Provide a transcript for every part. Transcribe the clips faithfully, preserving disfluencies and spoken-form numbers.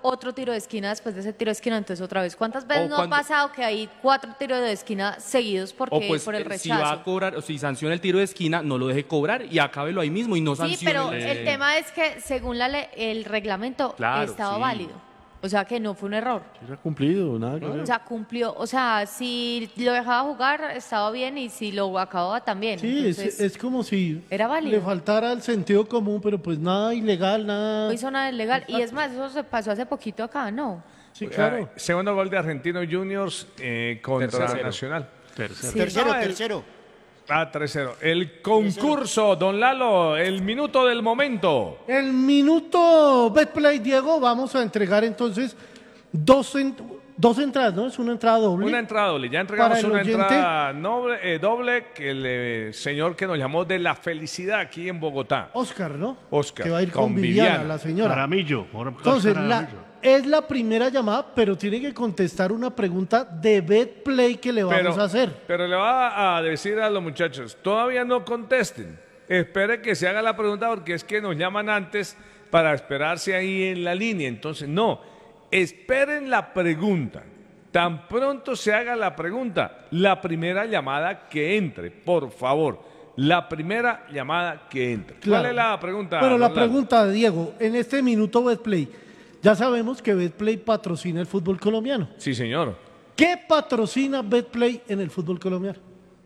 otro tiro de esquina después de ese tiro de esquina, entonces otra vez. ¿Cuántas veces O no cuando- ha pasado que hay cuatro tiros de esquina seguidos porque O pues por el eh, rechazo? si va a cobrar, o si sanciona el tiro de esquina, no lo deje cobrar y acábelo ahí mismo y no Sí, sancione. pero la el esquina. tema es que según la le- el reglamento Claro, estaba sí. válido. O sea que no fue un error. Era cumplido, nada que ver. O sea, cumplió. O sea, si lo dejaba jugar estaba bien y si lo acababa también. Sí, es, Entonces, es como si era válido. le faltara el sentido común, pero pues nada ilegal, nada. no hizo nada ilegal. Y es más, eso se pasó hace poquito acá, ¿no? Sí, claro. Ah, segundo gol de Argentino Juniors eh, contra Tercero. Nacional. Tercero. Sí. Tercero, No, el- tercero. Ah, tres cero. El concurso, don Lalo, el minuto del momento. El minuto Betplay, Diego, vamos a entregar entonces dos, en- dos entradas, ¿no? Es una entrada doble. Una entrada doble. Ya entregamos Para el una oyente. entrada noble- eh, doble que el eh, señor que nos llamó de la felicidad aquí en Bogotá. Oscar, ¿no? Oscar, Que va a ir con, con Viviana, Viviana. la señora. Jaramillo. por- Entonces, Oscar la, Jaramillo. es la primera llamada, pero tiene que contestar una pregunta de Betplay que le vamos Pero, a hacer. pero le va a decir a los muchachos, todavía no contesten. Espere que se haga la pregunta porque es que nos llaman antes para esperarse ahí en la línea. Entonces, no, esperen la pregunta. Tan pronto se haga la pregunta, la primera llamada que entre, por favor. La primera llamada que entre. Claro. ¿Cuál es la pregunta? Bueno, la don Lalo? pregunta, Diego, en este minuto Betplay, ya sabemos que Betplay patrocina el fútbol colombiano. Sí, señor. ¿Qué patrocina Betplay en el fútbol colombiano?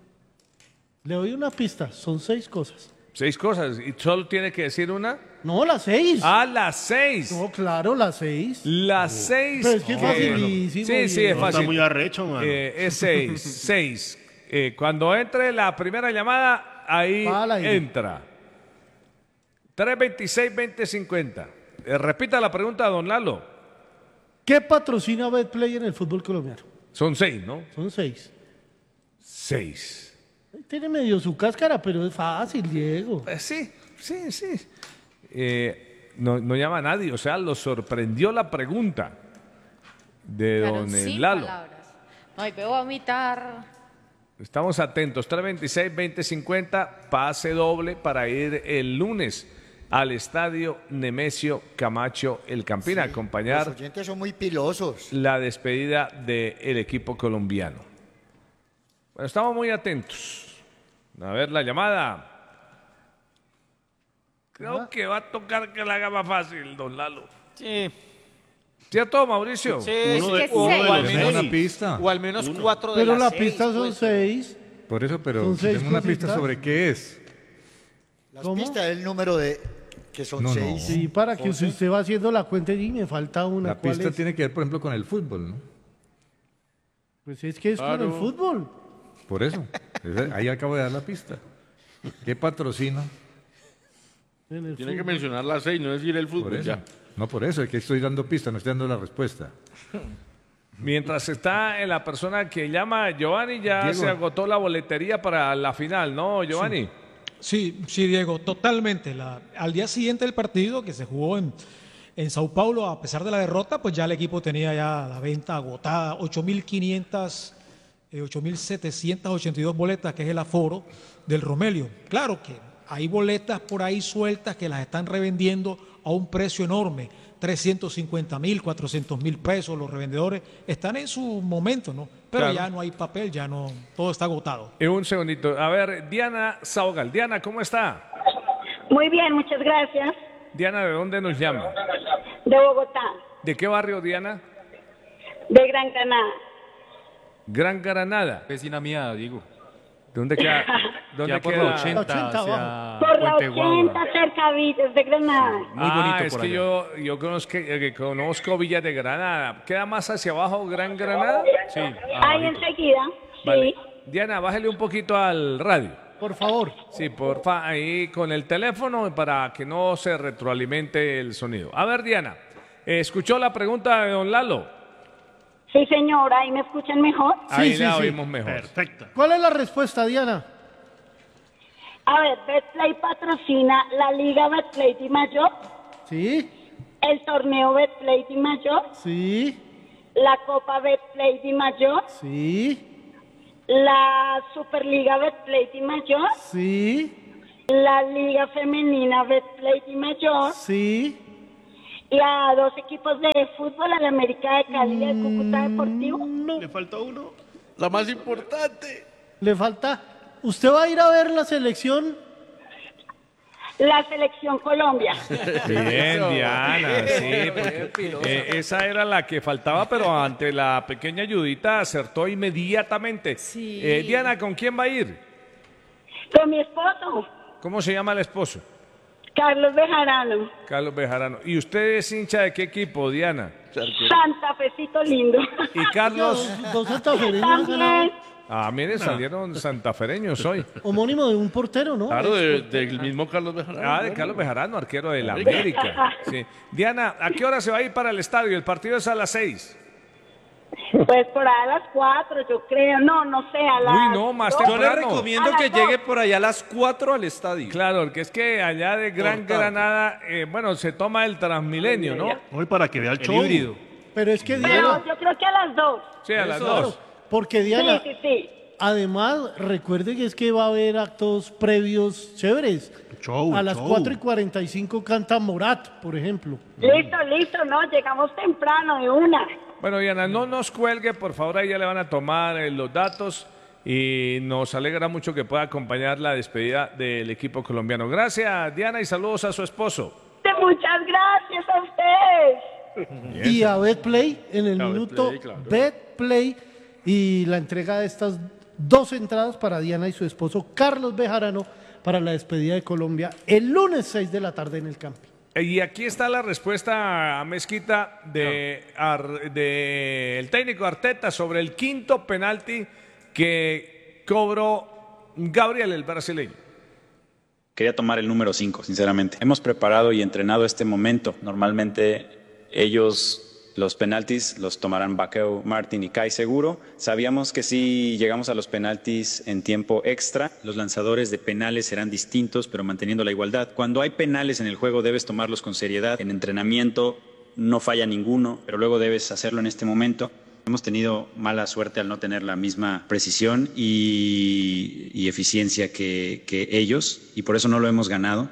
Le doy una pista, son seis cosas. Seis cosas. ¿Y solo tiene que decir una? No, las seis. Ah, las seis. No, claro, las seis. Las seis. Pero es que es que- facilísimo, Sí, sí, es Diego. No, está fácil. muy arrecho, mano. Eh, es seis, seis. Eh, cuando entre la primera llamada, ahí Va al aire. entra. tres veintiséis veinte cincuenta. Eh, repita la pregunta, don Lalo. ¿Qué patrocina Betplay en el fútbol colombiano? Son seis, ¿no? Son seis. Seis. Tiene medio su cáscara, pero es fácil, Diego. Eh, sí, sí, sí. Eh, no, no llama a nadie, o sea, lo sorprendió la pregunta de Quedaron don eh, sin Lalo. palabras. Ay, veo vomitar. Estamos atentos. tres veintiséis veinte cincuenta, pase doble para ir el lunes al estadio Nemesio Camacho El Campín a acompañar Los oyentes son muy pilosos. la despedida del equipo colombiano. Bueno, estamos muy atentos. A ver la llamada. Creo que va a tocar que la haga más fácil, don Lalo. Sí, ¿Cierto, Mauricio? sí, Uno sí. de- Es que uno seis. de O al los menos, seis. una pista. o al menos cuatro de Pero las la seis, pista son pues. seis. Por eso, pero Son seis tengo una pista cositas. sobre qué es. Las ¿Cómo? pistas del número de que son No, no. seis. Sí, para que si usted va haciendo la cuenta y me falta una. La ¿cuál pista es? tiene que ver, por ejemplo, con el fútbol, ¿no? Pues es que es con el fútbol. Por eso. Esa- Ahí acabo de dar la pista. ¿Qué patrocina? En el Tiene que fútbol. mencionar las seis, no decir el Por fútbol. eso. Ya. No por eso, es que estoy dando pista, no estoy dando la respuesta. Mientras está en la persona que llama Giovanni, ya Diego. se agotó la boletería para la final, ¿no, Giovanni? Sí, sí, Diego, totalmente. La- al día siguiente del partido que se jugó en, en Sao Paulo, a pesar de la derrota, pues ya el equipo tenía ya la venta agotada, ocho mil quinientas, eh, ocho mil setecientas ochenta y dos boletas, que es el aforo del Romelio. Claro que hay boletas por ahí sueltas que las están revendiendo a un precio enorme, trescientos cincuenta mil, cuatrocientos mil pesos. Los revendedores están en su momento, ¿no? Pero Claro. ya no hay papel, ya no, todo está agotado. En un segundito. A ver, Diana Saugal. Diana, ¿cómo está? Muy bien, muchas gracias. Diana, ¿de dónde nos llama? De Bogotá, ¿De qué barrio, Diana? de Gran Granada. Gran Granada. Vecina mía, digo. ¿De dónde queda? ¿Dónde Ya por queda? la ochenta, ochenta hacia Por la Puente Guagua. ochenta, cerca de Villas de Granada. Muy ah, bonito es por que allá. yo, yo conozco, eh, que conozco Villa de Granada. ¿Queda más hacia abajo Gran Granada? Sí, Ahí abajito. enseguida, Vale. sí. Diana, bájale un poquito al radio. Por favor. Sí, porfa, ahí con el teléfono para que no se retroalimente el sonido. A ver, Diana, eh, ¿escuchó la pregunta de don Lalo? Sí, señora, ahí me escuchan mejor. Ahí Sí, sí, la sí. oímos mejor. Perfecta. ¿Cuál es la respuesta, Diana? A ver, Betplay patrocina la Liga Betplay Di Mayor, Sí, el torneo Betplay Di Mayor, sí, la Copa Betplay Di Mayor, sí, la Superliga Betplay Di Mayor, sí, la Liga Femenina Betplay Di Mayor sí, y a dos equipos de fútbol, al América de Cali y al Cúcuta Deportivo. No, Le falta uno. La más importante. le falta. ¿Usted va a ir a ver la selección? La selección Colombia. Bien, Diana, sí, porque, eh, esa era la que faltaba, pero ante la pequeña ayudita acertó inmediatamente. Sí. Eh, Diana, ¿con quién va a ir? Con mi esposo, ¿Cómo se llama el esposo? Carlos Bejarano. Carlos Bejarano. ¿Y usted es hincha de qué equipo, Diana? Santa Fecito lindo. ¿Y Carlos? Dos, dos santafereños han ganado. También. Ah, mire, salieron santafereños hoy. Homónimo de un portero, ¿no? Claro, de- del mismo Carlos Bejarano. Ah, de Carlos Bejarano, arquero de la América. Sí. Diana, ¿a qué hora se va a ir para el estadio? El partido es a las seis. Pues por ahí a las cuatro, yo creo. No, no sé, a las Uy, no, más dos. Yo le temprano. recomiendo A que las dos. llegue por allá a las cuatro al estadio. Claro, porque es que allá de Gran Importante. Granada, eh, bueno, se toma el Transmilenio, ¿no? Hoy para que vea el El show. híbrido. Pero es que Pero Diana, yo creo que a las dos. Sí, a las claro, dos. porque Sí, Diana, sí, sí. además, recuerde que es que va a haber actos previos chéveres. Show, A las show. cuatro y cuarenta y cinco canta Morat, por ejemplo. Listo, listo, no, llegamos temprano de una. Bueno, Diana, no nos cuelgue, por favor, ahí ya le van a tomar eh, los datos y nos alegra mucho que pueda acompañar la despedida del equipo colombiano. Gracias, Diana, y saludos a su esposo. Muchas gracias a ustedes. Y a Betplay en el A minuto Betplay, claro. Betplay y la entrega de estas dos entradas para Diana y su esposo Carlos Bejarano para la despedida de Colombia el lunes seis de la tarde en el campo. Y aquí está la respuesta a Mezquita de, Ar- de el técnico Arteta sobre el quinto penalti que cobró Gabriel, el brasileño. Quería tomar el número cinco, sinceramente. Hemos preparado y entrenado este momento. Normalmente ellos los penaltis los tomarán Baqueu, Martin y Kai seguro. Sabíamos que si llegamos a los penaltis en tiempo extra, los lanzadores de penales serán distintos, pero manteniendo la igualdad. Cuando hay penales en el juego debes tomarlos con seriedad. En entrenamiento no falla ninguno, pero luego debes hacerlo en este momento. Hemos tenido mala suerte al no tener la misma precisión y, y eficiencia que, que ellos, y por eso no lo hemos ganado.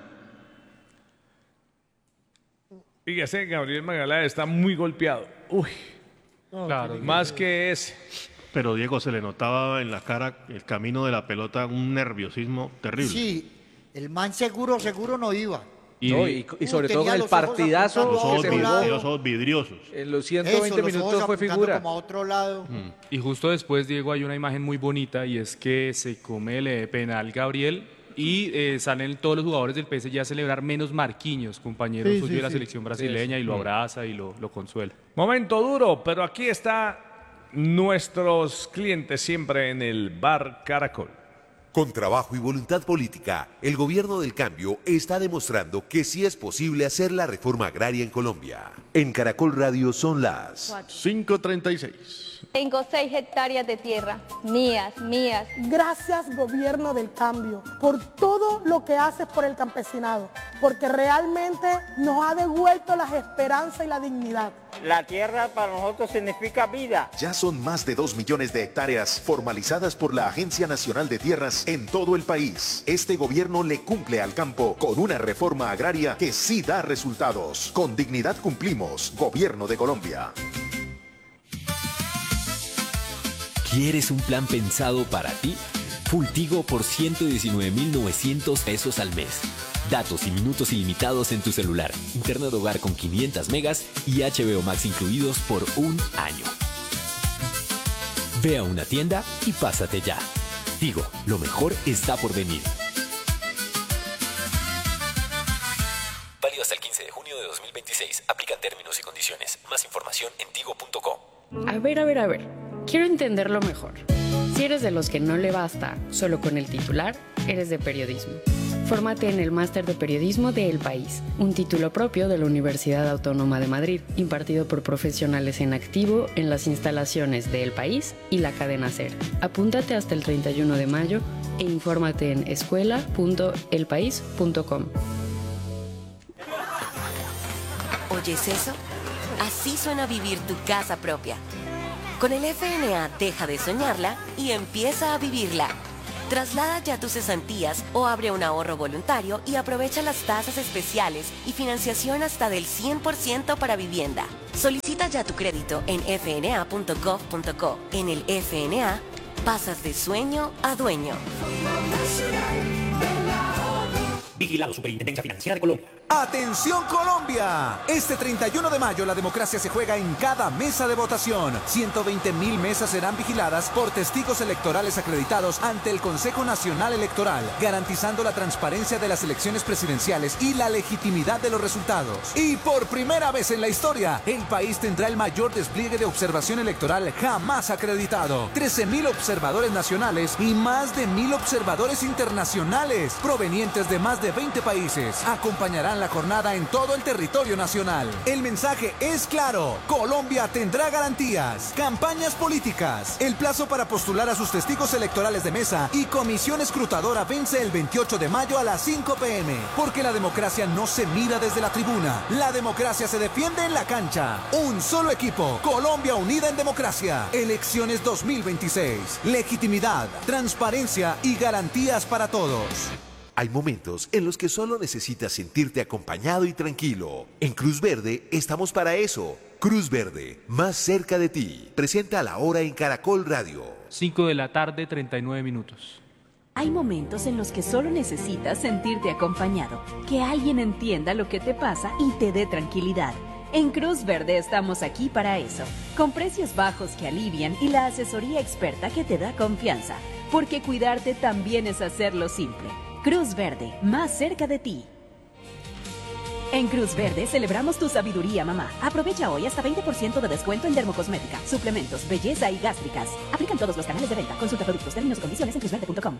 Fíjese, Gabriel Magaláes está muy golpeado. Uy, Claro. más que ese. Pero Diego se le notaba en la cara el camino de la pelota un nerviosismo terrible. Sí, el man seguro, seguro no iba. Y, No, y, y sobre todo tenía con el los ojos partidazo apuntando Los a que ojos, se otro vid- lado. jugó los ojos vidriosos. en los Eso, ciento veinte los ojos minutos fue apuntando figura. como a otro lado. y justo después, Diego, hay una imagen muy bonita y es que se come el eh, penal Gabriel y eh, salen todos los jugadores del P S G a celebrar menos Marquinhos, compañero Sí, suyo sí, de la sí. selección brasileña, y lo abraza y lo, lo consuela. Momento duro, pero aquí está nuestros clientes siempre en el Bar Caracol. Con trabajo y voluntad política, el gobierno del cambio está demostrando que sí es posible hacer la reforma agraria en Colombia. En Caracol Radio son las cinco treinta y seis. Tengo seis hectáreas de tierra, mías, mías. Gracias, gobierno del cambio, por todo lo que haces por el campesinado, porque realmente nos ha devuelto las esperanzas y la dignidad. La tierra para nosotros significa vida. Ya son más de dos millones de hectáreas formalizadas por la Agencia Nacional de Tierras en todo el país. Este gobierno le cumple al campo con una reforma agraria que sí da resultados. Con dignidad cumplimos, Gobierno de Colombia. ¿Quieres un plan pensado para ti? Fultigo por ciento diecinueve mil novecientos pesos al mes. Datos y minutos ilimitados en tu celular. Internet hogar con quinientas megas y H B O Max incluidos por un año. Ve a una tienda y pásate ya. Tigo, lo mejor está por venir. Válido hasta el quince de junio de dos mil veintiséis. Aplican términos y condiciones. Más información en tigo punto com. A ver, a ver, a ver. Quiero entenderlo mejor. Si eres de los que no le basta solo con el titular, eres de periodismo. Fórmate en el Máster de Periodismo de El País, un título propio de la Universidad Autónoma de Madrid, impartido por profesionales en activo en las instalaciones de El País y la cadena SER. Apúntate hasta el treinta y uno de mayo e infórmate en escuela punto el país punto com. ¿Oyes eso? Así suena vivir tu casa propia. Con el F N A deja de soñarla y empieza a vivirla. Traslada ya tus cesantías o abre un ahorro voluntario y aprovecha las tasas especiales y financiación hasta del cien por ciento para vivienda. Solicita ya tu crédito en f n a punto gov punto co. En el F N A, pasas de sueño a dueño. Vigilado Superintendencia Financiera de Colombia. ¡Atención Colombia! Este treinta y uno de mayo la democracia se juega en cada mesa de votación. ciento veinte mil mesas serán vigiladas por testigos electorales acreditados ante el Consejo Nacional Electoral, garantizando la transparencia de las elecciones presidenciales y la legitimidad de los resultados. Y por primera vez en la historia, el país tendrá el mayor despliegue de observación electoral jamás acreditado. trece mil observadores nacionales y más de mil observadores internacionales, provenientes de más de veinte países, acompañarán la jornada en todo el territorio nacional. El mensaje es claro: Colombia tendrá garantías, campañas políticas. El plazo para postular a sus testigos electorales de mesa y comisión escrutadora vence el veintiocho de mayo a las cinco p m Porque la democracia no se mira desde la tribuna, la democracia se defiende en la cancha. Un solo equipo, Colombia unida en democracia. Elecciones dos mil veintiséis. Legitimidad, transparencia y garantías para todos. Hay momentos en los que solo necesitas sentirte acompañado y tranquilo. En Cruz Verde estamos para eso. Cruz Verde, más cerca de ti. Presenta a la hora en Caracol Radio. cinco de la tarde, treinta y nueve minutos. Hay momentos en los que solo necesitas sentirte acompañado, que alguien entienda lo que te pasa y te dé tranquilidad. En Cruz Verde estamos aquí para eso, con precios bajos que alivian y la asesoría experta que te da confianza, porque cuidarte también es hacerlo simple. Cruz Verde, más cerca de ti. En Cruz Verde celebramos tu sabiduría, mamá. Aprovecha hoy hasta veinte por ciento de descuento en dermocosmética, suplementos, belleza y gástricas. Aplican todos los canales de venta. Consulta productos, términos y condiciones en cruz verde punto com.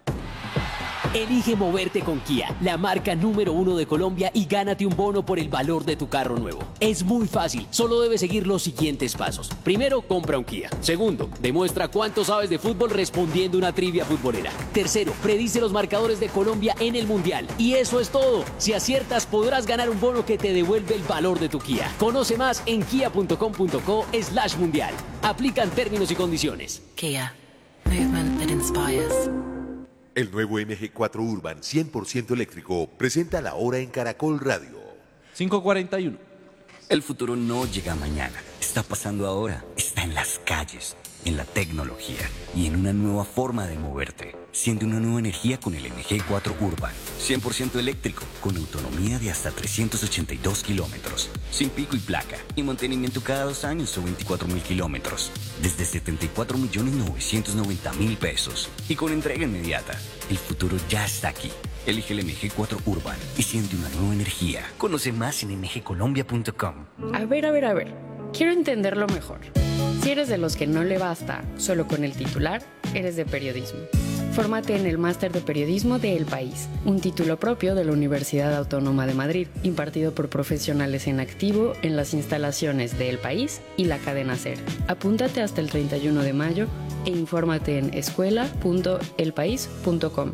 Elige moverte con Kia, la marca número uno de Colombia, y gánate un bono por el valor de tu carro nuevo. Es muy fácil, solo debes seguir los siguientes pasos. Primero, compra un Kia. Segundo, demuestra cuánto sabes de fútbol respondiendo una trivia futbolera. Tercero, predice los marcadores de Colombia en el Mundial. Y eso es todo. Si aciertas, podrás ganar un bono que te devuelve el valor de tu Kia. Conoce más en kia punto com punto co slash mundial. Aplican términos y condiciones. Kia. Movement that inspires. El nuevo M G cuatro Urban cien por ciento eléctrico presenta la hora en Caracol Radio. cinco cuarenta y uno. El futuro no llega mañana, está pasando ahora, está en las calles, en la tecnología y en una nueva forma de moverte. Siente una nueva energía con el M G cuatro Urban, cien por ciento eléctrico, con autonomía de hasta trescientos ochenta y dos kilómetros, sin pico y placa, y mantenimiento cada dos años o veinticuatro mil kilómetros, desde setenta y cuatro millones novecientos noventa mil pesos, y con entrega inmediata. El futuro ya está aquí. Elige el M G cuatro Urban y siente una nueva energía. Conoce más en m g colombia punto com. A ver, a ver, a ver. Quiero entenderlo mejor. Si eres de los que no le basta solo con el titular, eres de periodismo. Fórmate en el Máster de Periodismo de El País, un título propio de la Universidad Autónoma de Madrid, impartido por profesionales en activo en las instalaciones de El País y la cadena SER. Apúntate hasta el treinta y uno de mayo e infórmate en escuela punto el país punto com.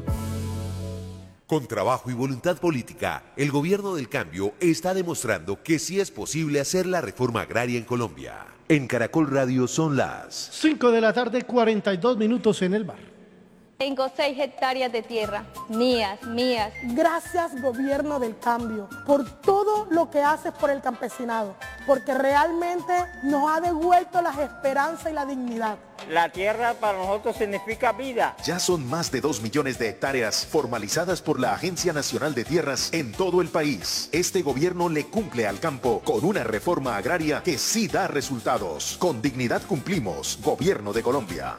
Con trabajo y voluntad política, el gobierno del cambio está demostrando que sí es posible hacer la reforma agraria en Colombia. En Caracol Radio son las cinco de la tarde, cuarenta y dos minutos en el bar. Tengo seis hectáreas de tierra, mías, mías. Gracias, gobierno del cambio, por todo lo que haces por el campesinado, porque realmente nos ha devuelto las esperanzas y la dignidad. La tierra para nosotros significa vida. Ya son más de dos millones de hectáreas formalizadas por la Agencia Nacional de Tierras en todo el país. Este gobierno le cumple al campo con una reforma agraria que sí da resultados. Con dignidad cumplimos, Gobierno de Colombia.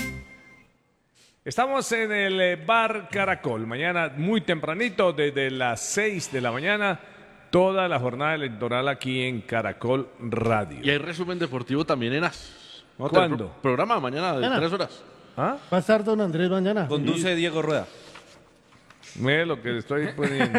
Estamos en el eh, bar Caracol, mañana muy tempranito, desde las seis de la mañana, toda la jornada electoral aquí en Caracol Radio. Y hay resumen deportivo también en AS. ¿Cuándo? Pro programa mañana de Mañana. tres horas. ¿Ah? Va a estar don Andrés mañana. Conduce Sí. Diego Rueda. Mire lo que le estoy poniendo.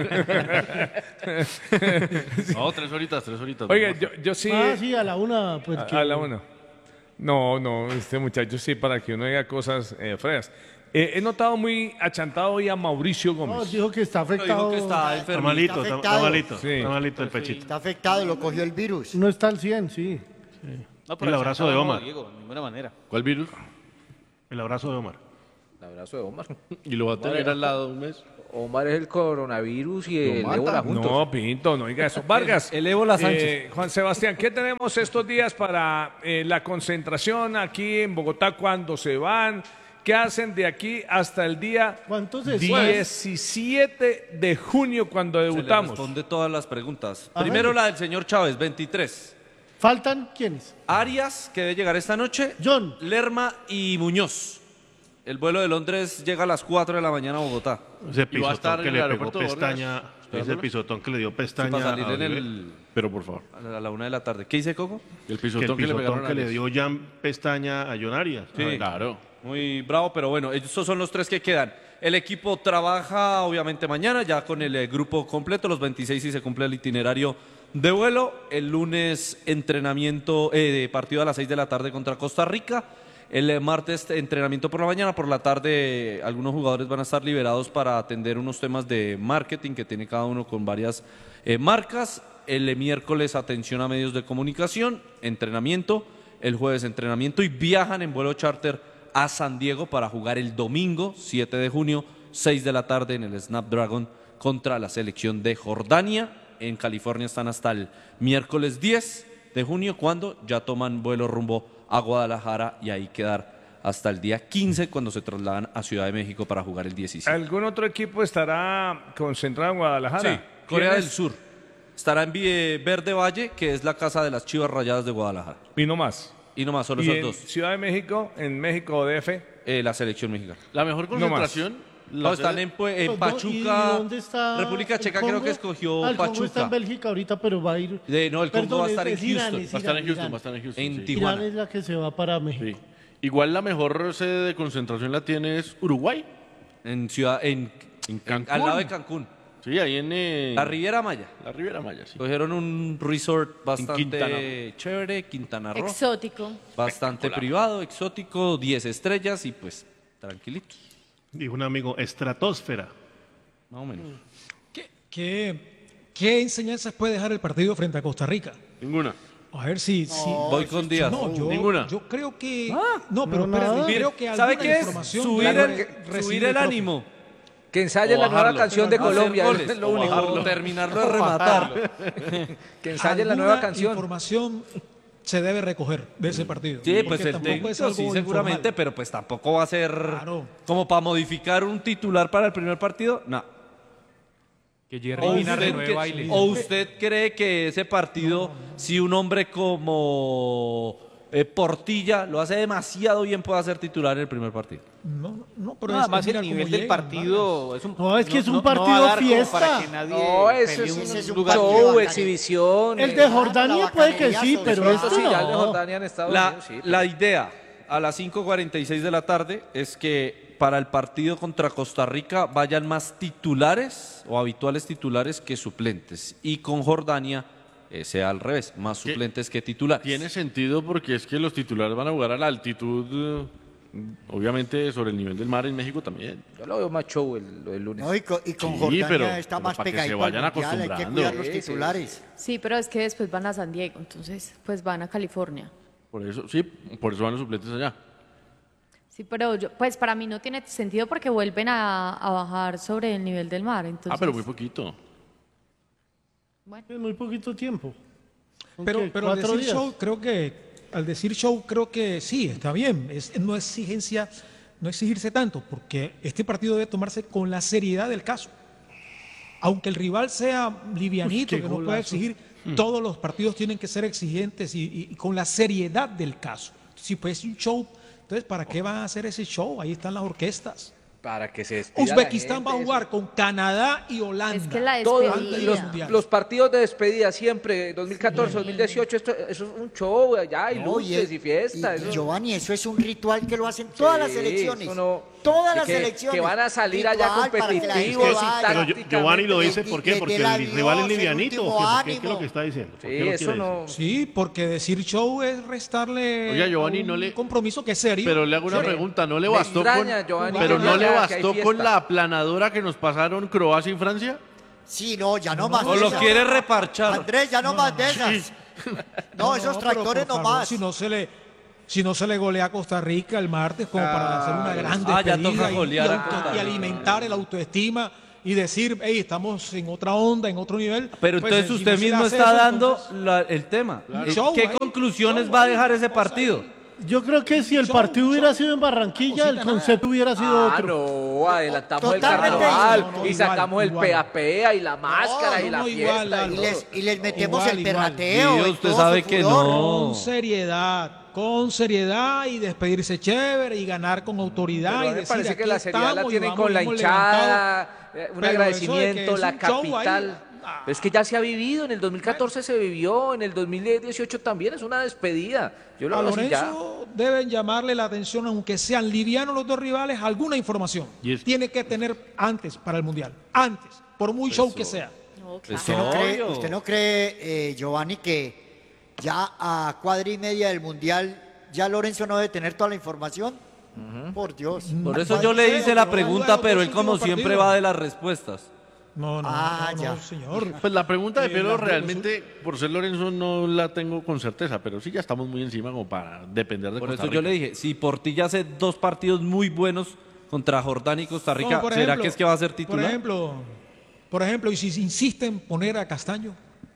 No, tres horitas, tres horitas. Oiga, yo, yo sí... Ah, sí, a la una. Pues, a, que- a la una. No, no, este muchacho sí, para que uno diga cosas eh, feas. Eh, he notado muy achantado hoy a Mauricio Gómez. No, dijo que está afectado. Dijo que está enfermo. Está malito, Está está, afectado. está malito. Sí. Está malito el pechito. Está afectado, lo cogió el virus. No está al cien, sí. No, El abrazo de no, Omar. Diego, de ninguna manera. ¿Cuál virus? El abrazo de Omar. El abrazo de Omar. Y lo va a tener al lado un mes. Omar es el coronavirus y el mata. ébola juntos. No, Pinto, no diga eso. Vargas. El ébola Sánchez. eh, Juan Sebastián, ¿qué tenemos estos días para eh, la concentración aquí en Bogotá? ¿Cuándo se van? ¿Qué hacen de aquí hasta el día diecisiete de junio cuando Se le debutamos? responde todas las preguntas. A Primero ver. la del señor Chávez, veintitrés. ¿Faltan quiénes? Arias, que debe llegar esta noche. John. Lerma y Muñoz. El vuelo de Londres llega a las cuatro de la mañana a Bogotá. Ese Y va a estar pisotón que en le el pegó aeropuerto de pestaña, Orgas, ese esperándolo. pisotón que le dio pestaña Sí, para salir a en Uribe. el- Pero por favor. A la, a la una de la tarde. ¿Qué dice Coco? Que El el pisotón que, le, pegaron a Arias. dio Jan pestaña a John Arias. Sí, Ah, claro. Muy bravo, pero bueno, estos son los tres que quedan. El equipo trabaja obviamente mañana ya con el eh, grupo completo, los veintiséis si se cumple el itinerario de vuelo. El lunes entrenamiento, eh, partido a las seis de la tarde contra Costa Rica. El eh, martes entrenamiento por la mañana, por la tarde eh, algunos jugadores van a estar liberados para atender unos temas de marketing que tiene cada uno con varias eh, marcas. El eh, miércoles atención a medios de comunicación, entrenamiento. El jueves entrenamiento y viajan en vuelo charter a San Diego para jugar el domingo siete de junio, seis de la tarde en el Snapdragon contra la selección de Jordania. En California están hasta el miércoles diez de junio cuando ya toman vuelo rumbo a Guadalajara y ahí quedar hasta el día quince cuando se trasladan a Ciudad de México para jugar el diecisiete. ¿Algún otro equipo estará concentrado en Guadalajara? Sí, Corea ¿Quién del es? Sur. Estará en Vie- Verde Valle, que es la casa de las Chivas Rayadas de Guadalajara. Y no más. Y no más, solo ¿Y esos en dos. Ciudad de México, en México D F? Eh, la selección mexicana. La mejor No más. concentración. No, la están sede- en, Pue- en ¿Y Pachuca. dónde está República el Checa creo Congo? que escogió Ah, el Congo está Pachuca. en Bélgica ahorita, pero va a ir. De- no, el Congo Perdón, va a estar es- en es Irán, Houston. es Va a estar en Irán, Houston, Irán. va a estar en Houston. En sí. Tijuana. Irán es la que se va para México. Sí. Igual la mejor sede de concentración la tiene es Uruguay. En ciudad, en, En Cancún. al lado de Cancún. Sí, ahí en eh, La Riviera Maya. la Riviera Maya, sí. Cogieron un resort bastante Quintana. chévere, Quintana Roo. Exótico. Bastante privado, exótico, diez estrellas y pues tranquilito. Dijo un amigo, estratosfera. Más o menos. ¿Qué, qué enseñanzas puede dejar el partido frente a Costa Rica? Ninguna. A ver si... si Voy con Díaz. No, yo, Ninguna. yo creo que... no, pero no, espérate, nada. creo que ¿Sabe alguna qué es? información Subir debe el, recibir subir el profe. ánimo. Que ensaye O la nueva bajarlo. canción de Hacer Colombia. goles. Es lo único. O terminarlo de rematar. Que ensaye la Alguna nueva canción. información se debe recoger de ese partido. Sí, Porque pues el tampoco técnico es algo sí, informal. seguramente, pero pues tampoco va a ser Claro. como para modificar un titular para el primer partido. No. Que Jerry O Mina usted, renueve que- baile. o usted cree que ese partido, si un hombre como eh, Portilla lo hace demasiado bien, puede ser titular en el primer partido. No, no, pero Nada es, más mira el cómo nivel del llegan, partido es un, No, es que es un no- no va a partido dar como fiesta. para que nadie No, eso pelee es un un, lugar show, bacano. exhibición. El eh, de Jordania puede que sí, bacanoviazo, pero eso esto sí, ya el de no. Jordania en Estados La, Unidos, sí. la idea a las cinco cuarenta y seis de la tarde es que para el partido contra Costa Rica vayan más titulares o habituales titulares que suplentes. Y con Jordania eh, sea al revés, más ¿Qué? suplentes que titulares. Tiene sentido porque es que los titulares van a jugar a la altitud, eh, obviamente sobre el nivel del mar en México también. Yo lo veo más show el, lo del lunes. No, y, con, y con Sí, Jordania pero- está pero más para que se pegadito vayan al mundial, hay que acostumbrando. cuidar los Sí, sí. titulares. Sí, pero es que después van a San Diego, entonces pues van a California. Por eso, sí, por eso van los suplentes allá. Sí, pero yo, pues para mí no tiene sentido porque vuelven a, a bajar sobre el nivel del mar. Entonces, Ah, pero muy poquito. Es muy poquito tiempo. ¿Son Pero, qué, pero al cuatro decir días? show, creo que al decir show, creo que sí, está bien. Es no exigencia, no exigirse tanto, porque este partido debe tomarse con la seriedad del caso. Aunque el rival sea livianito, Uy, qué que no pueda golazo. exigir, todos los partidos tienen que ser exigentes y, y- y con la seriedad del caso. Si fuese un show, entonces ¿para qué van a hacer ese show? Ahí están las orquestas. Para que se despida la Uzbekistán gente, va a jugar con Canadá y Holanda. Es que la Todos despedida. los, los partidos de despedida siempre, dos mil catorce, dos mil dieciocho, esto, eso es un show, ya hay No, luces y, es- fiesta. y- eso- y Giovanni, eso es un ritual que lo hacen todas las Sí, selecciones. eso no- todas que- las que- selecciones. que van a salir allá Ritual para que la gente competitivos y vaya. Pero Gio- Giovanni lo dice, ¿por qué? Le- le Porque dé la el rival es Dios, el livianito. último ¿Qué, qué- qué es ánimo. lo que está diciendo? ¿Por Sí, qué lo eso quiere no. decir? Sí, porque decir show es restarle Oiga, Giovanni, a un no le- compromiso que es serio. Pero le hago una Sí. pregunta, ¿no le Me bastó extraña, con, Giovanni, pero que no no le vea que hay bastó con fiesta. la aplanadora que nos pasaron Croacia y Francia? Sí, no, ya no, más O de lo esas. quiere reparchar. Andrés, ya no, más de esas. No, esos pero tractores por no favor, más. Si no se le, si no se le golea a Costa Rica el martes como para hacer una gran Ah, ya despedida toca y- golear y, a auto- Costa y Rica. alimentar el autoestima y decir, hey, estamos en otra onda, en otro nivel. Pero Pues, entonces si usted no se mismo hace está eso, dando entonces- la- el tema. Claro. Eh, Show ¿Qué ahí, conclusiones show va a ahí, dejar ese partido? Yo creo que si el Show, partido hubiera show. sido en Barranquilla, el Cosita concepto hubiera sido Ah, otro. no, adelantamos el Totalmente. carnaval No, no, y igual, sacamos el igual. pea-pea y la máscara no, y la no, fiesta. igual, y Lalo. Y todo. les, y les metemos Igual, el igual. perrateo. Sí, y usted todo sabe su que furor. no. Con seriedad, con seriedad y despedirse chévere y ganar con autoridad. Pero a y mí me decir, parece que aquí la seriedad la estamos y tienen vamos, con la hemos hinchada, eh, un Pero agradecimiento, eso de que la es un show ahí, capital. Pero es que ya se ha vivido, en el dos mil catorce se vivió, en el dos mil dieciocho también, es una despedida. Yo lo A veo así ya. Lorenzo deben llamarle la atención, aunque sean livianos los dos rivales, alguna información. Y es- Tiene que tener antes para el Mundial. Antes, por muy show que sea. No, claro. ¿Usted no cree, Obvio. usted no cree, eh, Giovanni, que ya a cuadra y media del Mundial ya Lorenzo no debe tener toda la información? Por Dios. Por eso yo le hice la no, pregunta, no, pero los él como últimos siempre partidos. va de las respuestas. No, no, Ah, no, ya. no, señor. Pues la pregunta de Eh, Pedro las- realmente, por ser Lorenzo, no la tengo con certeza, pero sí ya estamos muy encima como para depender de Por Costa eso yo Rica. le dije, si Portilla hace dos partidos muy buenos contra Jordania y Costa Rica, No, por ¿será ejemplo, que es que va a ser Por titular? ejemplo, por ejemplo, y si insisten en poner a Castaño.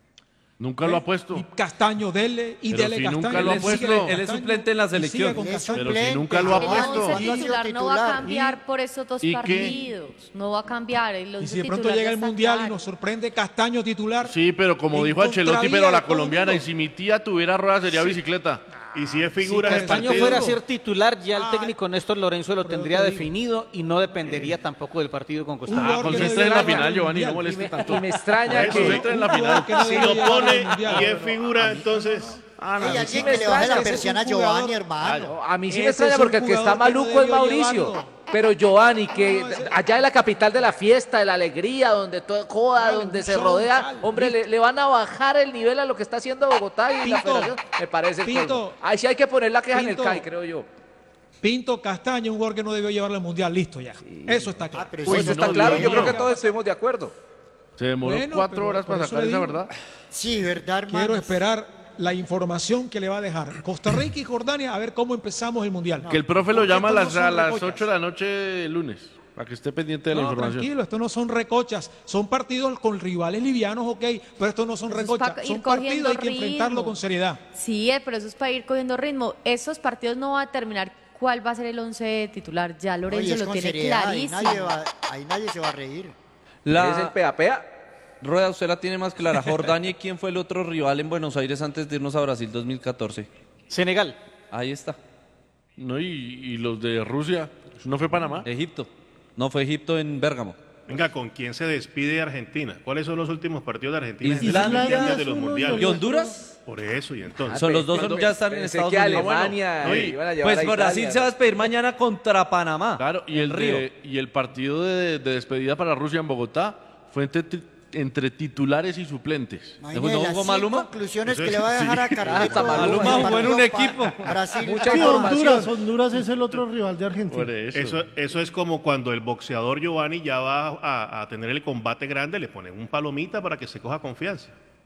Nunca lo ha puesto. Y Castaño, dele y Pero dele si Castaño. nunca lo ha Él sigue puesto. con Él es Castaño suplente en la y sigue selección. con Es Castaño. Pero si suplente, nunca lo ha El puesto. once ¿Cuándo ha sido titular no va a titular? cambiar por esos dos ¿Y qué? partidos. No va a cambiar. El Y once si de pronto titular llega ya el está Mundial y claro. nos sorprende Castaño titular. Sí, pero como en dijo Ancelotti, contravía pero de la todo el colombiana, y mundo. si mi tía tuviera ruedas sería bicicleta. Y si es figura Si de Castaño partido. fuera a ser ser titular, ya el Ay, técnico Néstor Lorenzo lo pero tendría te digo. definido y no dependería tampoco del partido con Costa Un Rica. Ah, jugador que no concentre en debe la llegar final, al Giovanni, no Mundial. moleste tanto. Y me extraña Eso, que... entra en la Un final. jugador que no Si debe lo llegar al pone Mundial. y es figura, entonces. Ah, no, Hay sí, alguien me que le baje extraña la que es persiana a un jugador- Giovanni, hermano. A mí sí Ese me extraña es un porque el que está jugador que no maluco es debió Mauricio. llevarlo. Pero Giovanni, que allá en la capital de la fiesta, de la alegría, donde todo joda, Dale, donde un se show, rodea, dale. hombre, le, le van a bajar el nivel a lo que está haciendo Bogotá y la Pinto, federación. Me parece que Pinto, ahí sí hay que poner la queja en el Pinto. C A I, creo yo. Pinto Castaño, un jugador que no debió llevarlo al Mundial. Listo ya. Eso está claro. Ah, pero Pues eso eso está no, claro, Dios yo creo mío. que todos estuvimos de acuerdo. Se demoró Bueno, cuatro pero horas por para eso sacar le esa digo. verdad. Sí, ¿verdad, hermano? Quiero esperar la información que le va a dejar Costa Rica y Jordania a ver cómo empezamos el Mundial. Que el profe lo Porque llama a estos las, no son a las recochas. ocho de la noche el lunes, para que esté pendiente de la No, información. tranquilo, esto no son recochas, son partidos con rivales livianos, ok, pero estos no son Eso es recochas, pa' ir son cogiendo partidos, hay que ritmo. enfrentarlo con seriedad. Sí, eh, pero eso es para ir cogiendo ritmo. Esos partidos no van a determinar cuál va a ser el once titular. Ya Oye, Lorenzo es lo con tiene seriedad, ahí clarísimo. nadie, va- ahí nadie se va a reír. La- ¿Es el pea-pea? Rueda, usted la tiene más clara. Jordania, ¿quién fue el otro rival en Buenos Aires antes de irnos a Brasil dos mil catorce? Senegal. Ahí está. No, y, y los de Rusia, ¿no fue Panamá? Egipto. No, fue Egipto en Bérgamo. Venga, ¿con quién se despide Argentina? ¿Cuáles son los últimos partidos de Argentina? en Islandia. las Olimpiadas de es los uno mundiales? ¿Y Honduras? Por eso, y entonces. Son los dos, Pensé- ya están en pensé Estados que Unidos. Alemania bueno, eh, iban a llevar Pues a Brasil Italia. se va a despedir mañana contra Panamá. Claro, y en el, Río. de- y el partido de, de despedida para Rusia en Bogotá fue entre, ti- entre titulares y suplentes. Imagínate ¿No las jugó cinco Maluma? conclusiones Eso que es- le va a dejar a sí. Carleto. Hasta Maluma el jugó en partido un pa- equipo. Brasil. Mucha Sí, información. Honduras, Honduras es el otro rival de Argentina. Por eso. Eso, eso es como cuando el boxeador Giovanni ya va a, a tener el combate grande, le ponen un palomita para que se coja confianza.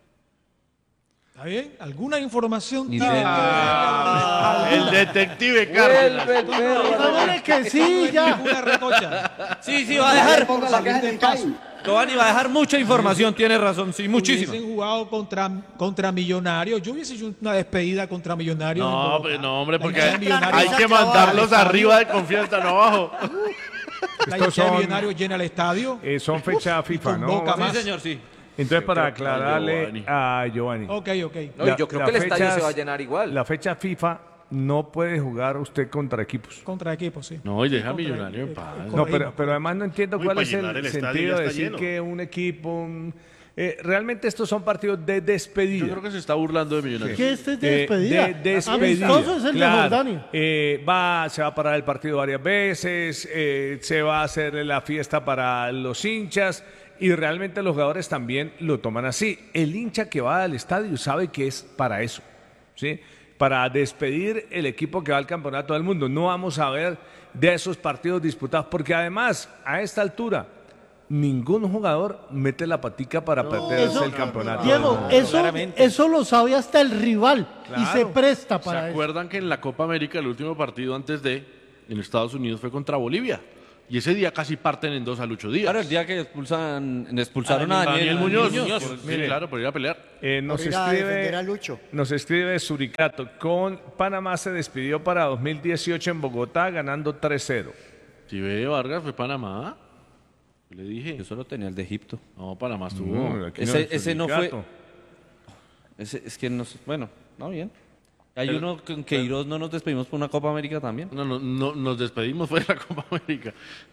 ¿Está bien? ¿Alguna información? Ni tiene idea. que darle a El Honduras? detective Carlos. Vuelve el perro. Hágale que sí, ya. Ninguna recocha. Sí, sí, va a dejar. Salir del caso. Giovanni va a dejar mucha información, tiene razón, sí, muchísima. Hubiesen jugado contra, contra Millonarios. Yo hubiese hecho una despedida contra Millonarios. en No, Bogotá. pues no, hombre, La porque hinchada de hay, Millonarios- hay que mandarlos arriba de confianza, no abajo. La Estos hinchada de son- Millonarios llena el estadio. Eh, son fecha FIFA, ¿no? convoca más. Sí, señor, sí. Entonces, para Giovanni. aclararle a Giovanni. Ok, ok. No, y yo creo que el estadio se va a llenar igual. La fecha FIFA no puede jugar usted contra equipos. Contra equipos, sí. No, y deja a Contra- Millonario en eh, paz. con No, ritmo. pero, pero además no entiendo Uy, cuál para es el, llenar el estadio sentido ya de está decir lleno. que un equipo... mm, eh, realmente estos son partidos de despedida. Yo creo que se está burlando de Millonarios. ¿Qué este es de Eh, despedida? de despedida. Amistoso es el claro. de Jordania. Eh, va, se va a parar el partido varias veces, eh, se va a hacer la fiesta para los hinchas y realmente los jugadores también lo toman así. El hincha que va al estadio sabe que es para eso, ¿sí? Para despedir el equipo que va al campeonato del mundo. No vamos a ver de esos partidos disputados porque además a esta altura ningún jugador mete la patica para perderse Eso- el campeonato. Diego, No, eso, claramente. eso lo sabe hasta el rival y Claro. se presta ¿Se para eso. acuerdan que en la Copa América el último partido antes de en Estados Unidos fue contra Bolivia? Y ese día casi parten en dos a Lucho Díaz. Claro, el día que expulsan, expulsaron a Daniel, Daniel Muñoz. Muñoz. Por- sí, Mire, claro, por ir a pelear. Eh, nos, Por ir a defender escribe, a Lucho. nos escribe Suricato, con Panamá se despidió para dos mil dieciocho en Bogotá ganando tres cero. Si ve Vargas fue Panamá. Le dije. Yo solo tenía el de Egipto. No, Panamá estuvo. No, aquí Ese, no, ese no fue. Suricato. Ese, es que no sé, bueno, no bien. Hay Pero- uno con Queiroz no nos despedimos por una Copa América también. No, no, no, nos despedimos fue de la Copa América.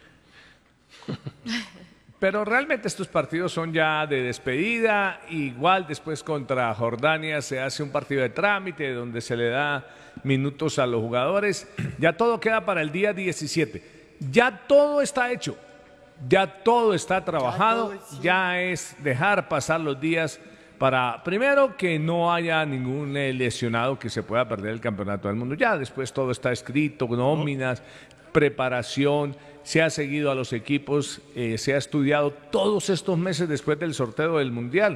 Pero realmente estos partidos son ya de despedida. Igual después contra Jordania se hace un partido de trámite donde se le da minutos a los jugadores. Ya todo queda para el día diecisiete. Ya todo está hecho. Ya todo está trabajado. Ya es dejar pasar los días para, primero, que no haya ningún eh, lesionado que se pueda perder el campeonato del mundo. Ya después todo está escrito, nóminas, preparación. Se ha seguido a los equipos, eh, se ha estudiado todos estos meses después del sorteo del Mundial.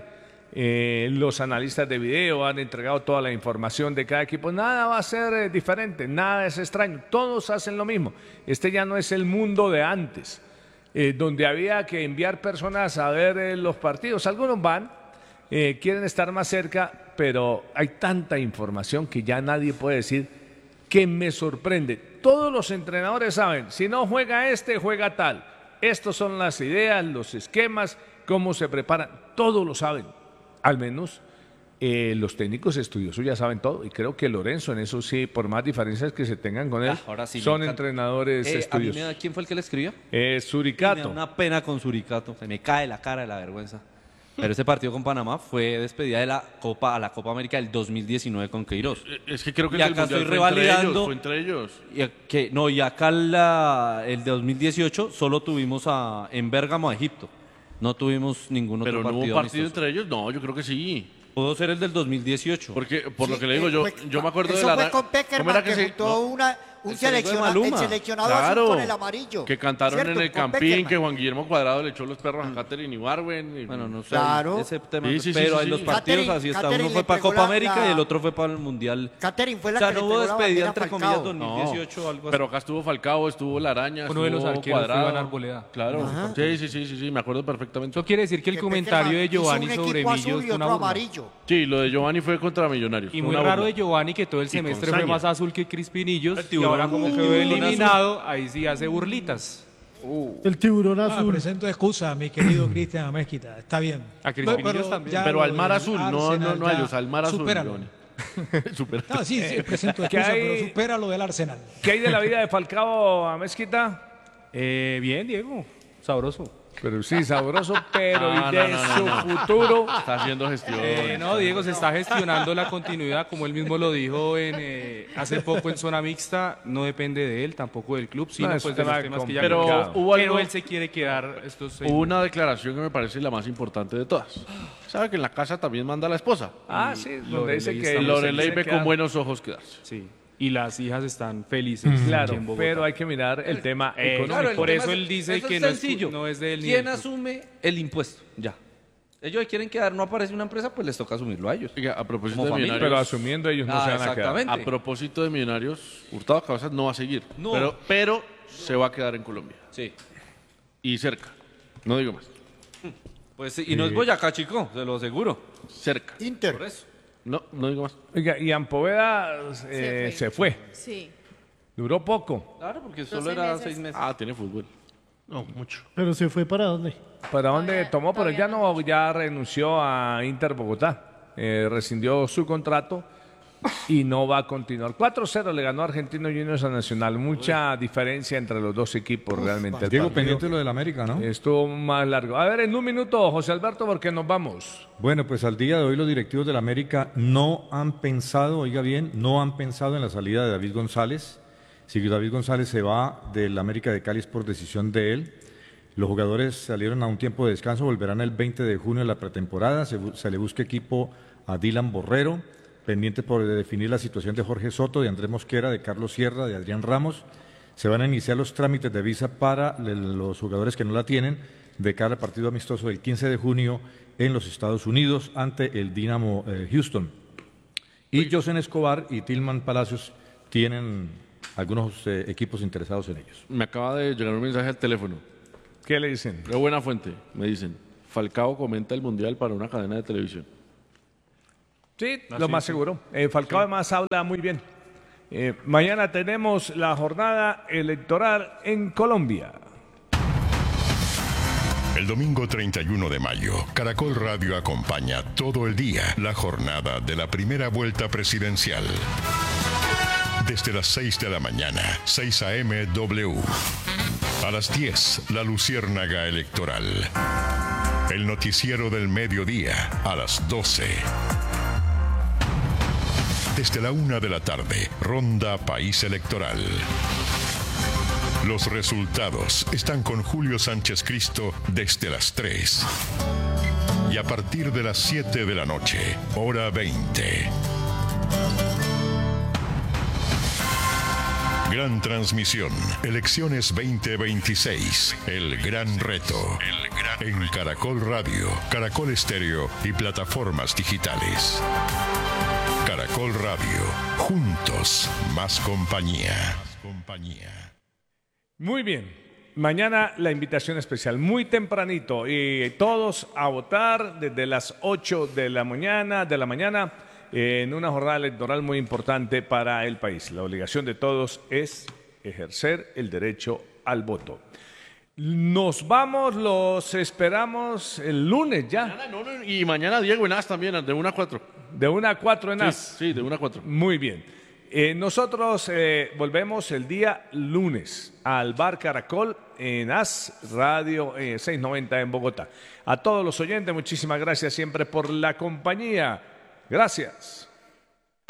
Eh, los analistas de video han entregado toda la información de cada equipo. Nada va a ser eh, diferente, nada es extraño. Todos hacen lo mismo. Este ya no es el mundo de antes, eh, donde había que enviar personas a ver eh, los partidos. Algunos van, eh, quieren estar más cerca, pero hay tanta información que ya nadie puede decir que me sorprende. Todos los entrenadores saben, si no juega este, juega tal. Estas son las ideas, los esquemas, cómo se preparan, todos lo saben. Al menos eh, los técnicos estudiosos ya saben todo. Y creo que Lorenzo, en eso sí, por más diferencias que se tengan con él, Ah, ahora sí me son encanta. entrenadores Eh, a mí estudiosos. me da- ¿Quién fue el que le escribió? Eh, Me da Suricato. una pena con Suricato. Se me cae la cara de la vergüenza. Pero ese partido con Panamá fue despedida de la Copa a la Copa América del dos mil diecinueve con Queiroz. Es que creo que y el del acá Mundial estoy fue entre revalidando. ellos, fue entre ellos. Y a- que, no, y acá la- el de dos mil dieciocho solo tuvimos a, en Bérgamo a Egipto. No tuvimos ningún otro Pero no partido. hubo partido amistoso. entre ellos. No, yo creo que sí. Pudo ser el del dos mil dieciocho. Porque, por lo Sí, que le digo, yo, eh, fue- yo me acuerdo eso de la... fue con ¿cómo Peckerman, era que, se- juntó no, una, un el seleccionado de selecciona- el Maluma. seleccionado Claro, azul con el amarillo. que cantaron ¿Cierto? en el Con Campín, Peckerman. que Juan Guillermo Cuadrado le echó los perros a Catherine Ibarwen. y- Bueno, no sé. Claro. Ese tema. Sí, sí, sí, pero sí, en los sí. partidos Catherine- así está. Catherine Uno fue le para pegó Copa la- América la- y el otro fue para el Mundial. Catherine fue la O sea, que no le hubo pegó la despedida bandera entre a comillas Falcao. dos mil dieciocho o algo así. Pero acá estuvo Falcao, estuvo La Araña, Uno de los estuvo arqueros fue Cuadrado. Iván Arboleda. Claro. Ajá. Sí, sí, sí, sí, sí, me acuerdo perfectamente. Eso quiere decir que el Que comentario de Peckerman hizo Giovanni un sobre equipo Millos azul y fue una otro burla. amarillo. Sí, lo de Giovanni fue contra Millonarios. Y fue muy una raro burla. de Giovanni que todo el Y semestre con fue saña. más azul que Crispinillos El y tiburón ahora como azul. quedó El tiburón eliminado, ahí sí hace burlitas. El tiburón Ah, azul. presento excusa, mi querido Cristian Amézquita. Está bien. A Crispinillos Pero también. ya Pero lo al mar del azul, no, no, Arsenal no a ya, ellos, al mar azul. supéralo. Giovanni. Supera- No, sí, sí, presento ¿Qué excusa, hay? pero supera lo del Arsenal. ¿Qué hay de la vida de Falcao a Mezquita? Eh, bien, Diego. Sabroso. Pero sí, sabroso, pero No, y de no, no, su no, no. futuro. Está haciendo gestión. Eh, no, Diego, se está gestionando la continuidad, como él mismo lo dijo en, eh, hace poco en zona mixta, no depende de él, tampoco del club, sino No, es pues un de los tema temas que ya Pero comentaba. hubo algo- Pero él se quiere quedar estos seis Hubo una declaración que me parece la más importante de todas. ¿Sabe que en la casa también manda la esposa? Ah, sí, donde Lorelei dice que está muy Lorelei se ve queda- con buenos ojos quedarse. Sí. Y las hijas están felices. aquí Claro, en Bogotá. pero hay que mirar el tema Eh, económico. claro, por tema eso es- él dice eso que es no es, sencillo. no es de él ni ¿Quién del club. asume el impuesto? Ya. Ellos quieren quedar, no aparece una empresa, pues les toca asumirlo a ellos. Oiga, a propósito Como de familia. Millonarios. Pero asumiendo ellos no Ah, se van a quedar. exactamente. A propósito de Millonarios, Hurtado Cabezas no va a seguir. No. Pero, pero se va a quedar en Colombia. Sí. Y cerca. No digo más. Pues sí, y no es Boyacá, chico, se lo aseguro. Cerca. Inter. Por eso. No, no digo más. Oiga, y Ampoveda eh, se fue. Sí. Duró poco. Claro, porque solo seis era meses. seis meses. Ah, tiene fútbol. No, mucho. Pero se fue para dónde? ¿Para dónde Todavía- tomó? Pero todavía ya no, ya renunció a Inter Bogotá. Eh, rescindió su contrato y no va a continuar. cuatro cero le ganó Argentino Juniors a Nacional. Mucha diferencia entre los dos equipos realmente. El Diego, partido pendiente de lo del América, ¿no? estuvo más largo. A ver, en un minuto, José Alberto, porque nos vamos. Bueno, pues al día de hoy los directivos del América no han pensado, oiga bien, no han pensado en la salida de David González. Si David González se va del América de Cali es por decisión de él. Los jugadores salieron a un tiempo de descanso, volverán el veinte de junio de la pretemporada. Se, bu- se le busca equipo a Dylan Borrero, pendiente por definir la situación de Jorge Soto, de Andrés Mosquera, de Carlos Sierra, de Adrián Ramos. Se van a iniciar los trámites de visa para le- los jugadores que no la tienen, de cara al partido amistoso del quince de junio en los Estados Unidos ante el Dynamo eh, Houston. Y Josen Escobar y Tilman Palacios tienen algunos eh, equipos interesados en ellos. Me acaba de llegar un mensaje al teléfono. ¿Qué le dicen? De buena fuente. Me dicen, Falcao comenta el Mundial para una cadena de televisión. Sí, Ah, lo sí, más sí. seguro. Eh, Falcao además habla muy bien. Eh, mañana tenemos la jornada electoral en Colombia. El domingo treinta y uno de mayo, Caracol Radio acompaña todo el día la jornada de la primera vuelta presidencial. Desde las seis de la mañana, seis a eme W. A las diez, la Luciérnaga Electoral. El noticiero del mediodía, a las doce. Desde la una de la tarde, Ronda País Electoral. Los resultados están con Julio Sánchez Cristo desde las tres. Y a partir de las siete de la noche, hora veinte. Gran transmisión. Elecciones veinte veintiséis. El gran reto. En Caracol Radio, Caracol Estéreo y plataformas digitales. Caracol Radio. Juntos, más compañía. compañía. Muy bien. Mañana la invitación especial, muy tempranito, y todos a votar desde las ocho de la mañana, de la mañana, en una jornada electoral muy importante para el país. La obligación de todos es ejercer el derecho al voto. Nos vamos, los esperamos el lunes ya. Mañana, no, no, y mañana Diego en As también, de una a cuatro. De una a cuatro en Sí, As. sí, de una a cuatro. Muy bien. Eh, nosotros eh, volvemos el día lunes al Bar Caracol en As Radio eh, seiscientos noventa en Bogotá. A todos los oyentes, muchísimas gracias siempre por la compañía. Gracias.